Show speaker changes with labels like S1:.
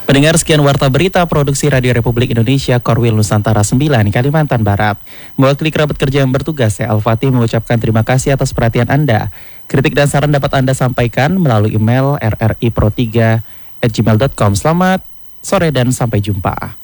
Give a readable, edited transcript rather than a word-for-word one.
S1: Pendengar, sekian Warta Berita Produksi Radio Republik Indonesia Korwil Nusantara 9 Kalimantan Barat. Mewakili kerabat kerja yang bertugas, saya Al-Fatih mengucapkan terima kasih atas perhatian Anda. Kritik dan saran dapat Anda sampaikan melalui email rripro3@gmail.com. Selamat sore dan sampai jumpa.